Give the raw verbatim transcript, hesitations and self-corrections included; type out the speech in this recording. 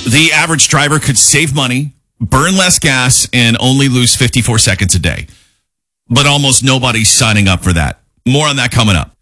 the average driver could save money, burn less gas, and only lose fifty-four seconds a day. But almost nobody's signing up for that. More on that coming up.